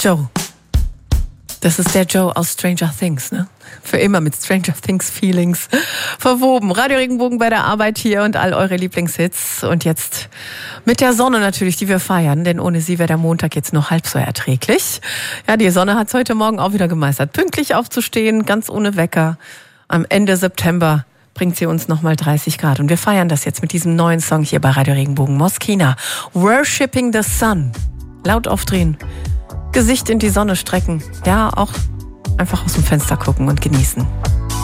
Joe. Das ist der Joe aus Stranger Things, ne? Für immer mit Stranger Things Feelings verwoben. Radio Regenbogen bei der Arbeit hier und all eure Lieblingshits. Und jetzt mit der Sonne natürlich, die wir feiern, denn ohne sie wäre der Montag jetzt noch halb so erträglich. Ja, die Sonne hat es heute Morgen auch wieder gemeistert. Pünktlich aufzustehen, ganz ohne Wecker. Am Ende September bringt sie uns nochmal 30 Grad. Und wir feiern das jetzt mit diesem neuen Song hier bei Radio Regenbogen. Moskina, Worshipping the Sun. Laut aufdrehen. Gesicht in die Sonne strecken. Ja, auch einfach aus dem Fenster gucken und genießen.